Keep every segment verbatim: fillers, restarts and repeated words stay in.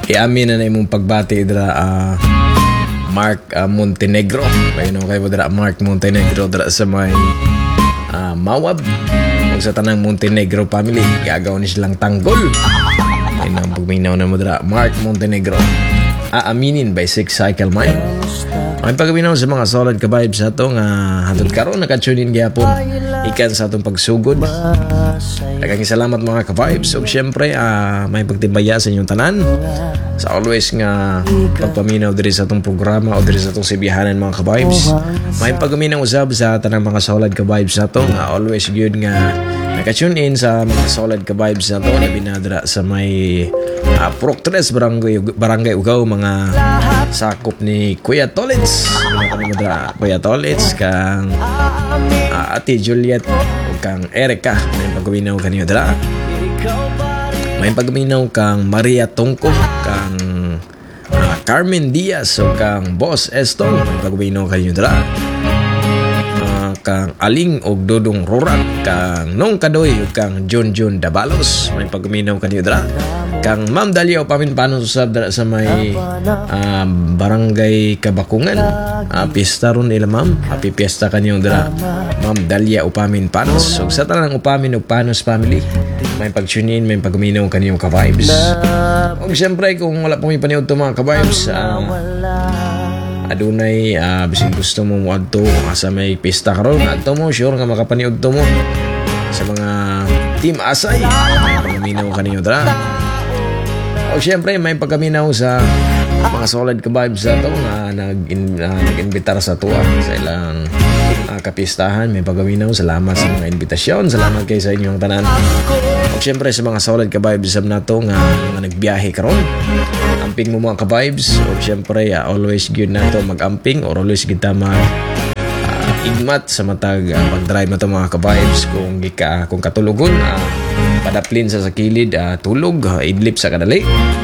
Iamin na na imong pagbati dira uh, Mark uh, Montenegro. Ayun kay dira Mark Montenegro dira sa may uh, Mawab. Ug sa tanang Montenegro family, gagaw ni silang tanggol. Ayun ang pagminaw na mo dira Mark Montenegro. Aaminin by Six Cycle Mind. May pagminaw sa mga solid ka vibes na to nga hatod karon naka-tune in gyapon ikan sa atong pagsugod. Daghang salamat mga ka-vibes. Ug syempre uh, may pagtibaya sa inyong tanan sa always nga pagpaminaw diri sa atong programa o diri sa atong sibihanan mga ka-vibes. May pagpaminaw usab sa tanang mga solid ka-vibes na to nga always good nga naka-tune in sa mga solid ka-vibes na to na binadra sa may uh, Proctres Barangay, Barangay Ugaw mga sakop ni Kuya Tolits. Mga Kuya Tolits kang uh, Ate Juliet o kang Erica. May pagpaminaw kanyo dira. May pagpaminaw kang Maria Tongko, kang uh, Carmen Diaz o kang Boss Eston. May pagpaminaw kanyo dira. Uh, kang Aling o Dodong Rorak, kang Nong Kadoy o kang John John Dabalos. May pagpaminaw kanyo dira. Kang Ma'am Dalia upamin paano susab sa may uh, Barangay Kabakungan. Uh, pista ron ila ma'am. Happy fiesta kanyo dira Ma'am Dalia upamin panos. So sa tanang upamin ug panos family, may pag-tune in, may pag-uminaw kanyo ka-vibes. Ug siyempre kung wala pa may paniod to mga ka-vibes, uh, adunay uh, bisin gusto mo mo adto sa may pista karon adto mo sure nga makapaniod to mo sa mga Team Asay. May pag-uminaw kanyo dira. O syempre may pagkaminaw sa mga solid ka-vibes na ito nga nag uh, nag-imbitar sa tuwa sa ilang uh, kapistahan. May pagkaminaw, salamat sa mga invitasyon, salamat kayo sa inyong tanan. O syempre sa mga solid ka-vibes na ito nga, nga nagbiyahe karon, amping mo mga ka-vibes. O syempre uh, always good na ito mag-amping or always kita mag uh, igmat sa matag uh, mag-drive na ito mga ka-vibes. Kung, gika, kung katulugon uh, padaplin sa sa kilid, uh, tulog, uh, idlip sa kadali.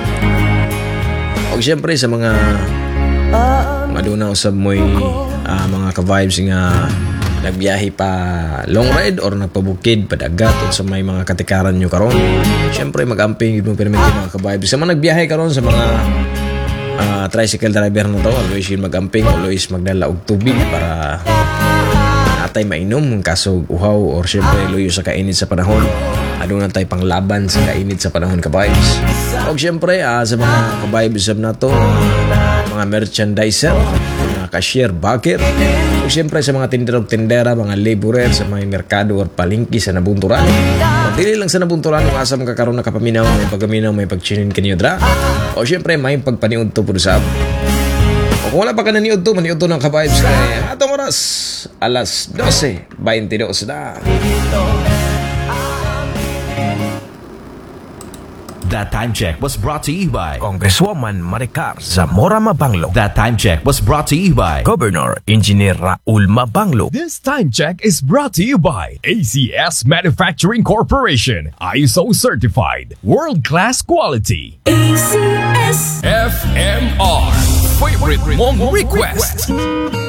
O siyempre sa mga madunaw sa mo'y uh, mga ka-vibes nga nagbiyahe pa long ride or nagpabukid, padagat o sa may mga katikaran nyo karon. Siyempre mag-amping mo permit mga ka-vibes. Sa mga nagbiyahe karon sa mga uh, tricycle driver na to, always yun mag-amping, always magdala og tubig para natay mainom kaso uhaw or siyempre luyo sa kainit sa panahon. Ano na tayo pang laban sa kainit sa panahon ka-vibes. O siyempre uh, sa mga ka-vibes na to, mga merchandiser, mga cashier, backer. O siyempre sa mga tinderog-tindera, mga laborer sa mga merkado or palingki sa nabunturan. Pagdili lang sa nabunturan kung asam kakaroon na kapaminaw, may pagkaminaw, may pagchinin kanyo dra. O siyempre may pagpaniud to po sa o kung wala pa ka naniud to, maniud to ng ka-vibes kaya atong oras alas dose twenty-two na. That Time Check was brought to you by Congresswoman Maricar Zamora Mabanglo. That Time Check was brought to you by Governor Engineer Raul Mabanglo. This Time Check is brought to you by A C S Manufacturing Corporation, I S O certified, world-class quality. A C S F M R, favorite mong request.